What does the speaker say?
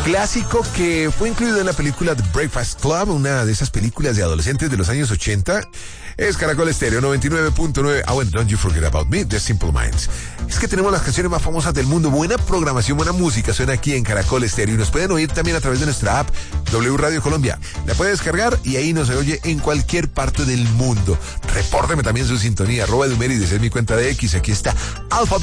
clásico que fue incluido en la película The Breakfast Club, una de esas películas de adolescentes de los años 80. Es Caracol Estéreo 99.9. Bueno, Don't You Forget About Me, The Simple Minds. Es que tenemos las canciones más famosas del mundo. Buena programación, buena música suena aquí en Caracol Estéreo. Y nos pueden oír también a través de nuestra app W Radio Colombia. La puede descargar y ahí nos oye en cualquier parte del mundo. Repórteme también su sintonía. @Edumérides es mi cuenta de X. Aquí está Alfa